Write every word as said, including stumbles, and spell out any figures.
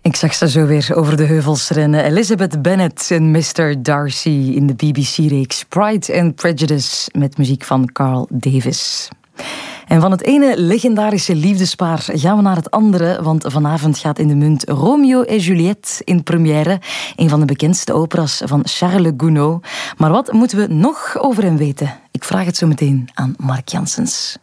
Ik zag ze zo weer over de heuvels rennen. Elizabeth Bennet en mister Darcy in de B B C-reeks Pride and Prejudice met muziek van Carl Davis. En van het ene legendarische liefdespaar gaan we naar het andere, want vanavond gaat in de munt Romeo en Juliette in première, een van de bekendste operas van Charles Gounod. Maar wat moeten we nog over hem weten? Ik vraag het zo meteen aan Mark Janssens.